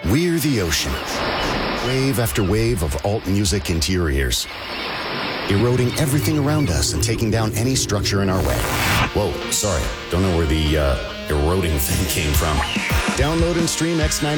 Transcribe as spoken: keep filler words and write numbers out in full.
We're the ocean. Wave after wave of alt music into your ears. Eroding everything around us and taking down any structure in our way. Whoa, sorry. Don't know where the uh, eroding thing came from. Download and stream X ninety.